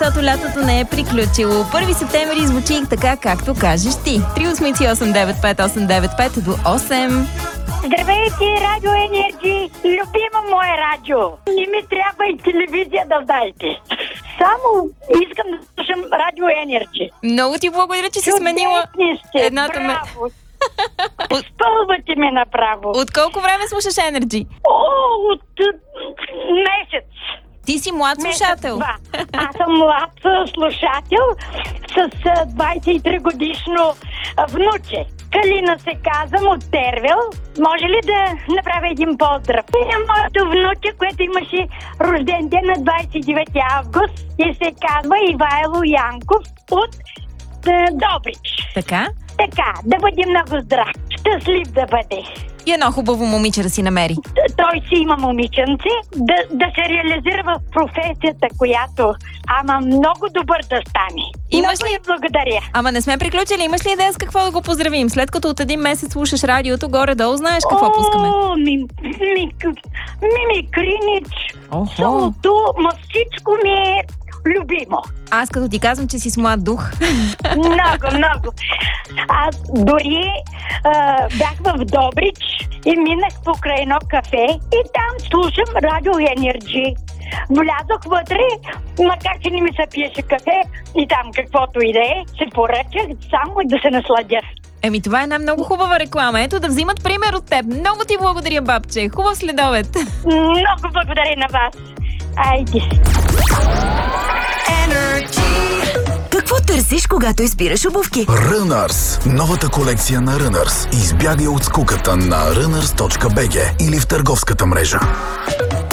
защото лятото не е приключило. 1 септември звучи така, както кажеш ти. 388-95895 до 8. Здравейте, Радио Енерджи! Любимо мое радио! Не ми трябва и телевизия да дайте. Само искам да слушам Радио Енерджи. Много ти благодаря, че си сменила едната браво! Изпълвате ме направо. От колко време слушаш Енерджи? От месец. Ти си млад слушател. Аз съм млад слушател с 23 годишно внуче. Калина се казвам от Тервел. Може ли да направя един поздрав? И моето внуче, което имаше рожден ден на 29 август и се казва Ивайло Янков от Добрич. Така? Така, да бъде много здрав. Щастлив да бъде. И едно хубаво момиче да си намери. Той си има момиченце, да се реализира в професията, която много добър да стане. Имаш много ли? Благодаря. Ама не сме приключили. Имаш ли идея с какво да го поздравим? След като от един месец слушаш радиото, горе-долу знаеш какво пускаме. Мими Кринич. Солото, всичко ми е любимо. Аз като ти казвам, че си с млад дух. Много. Аз дори бях в Добрич и минах покрай едно кафе и там слушам Радио Енерджи. Влязох вътре, макар че не ми се пиеше кафе и там каквото и да е, се поръчах само да се насладя. Еми, това е една много хубава реклама. Ето, да взимат пример от теб. Много ти благодаря, бабче. Хубав следобед. Много благодаря на вас. Айде. Какво търсиш, когато избираш обувки? Runners. Новата колекция на Runners. Избягай от скуката на runners.bg или в търговската мрежа.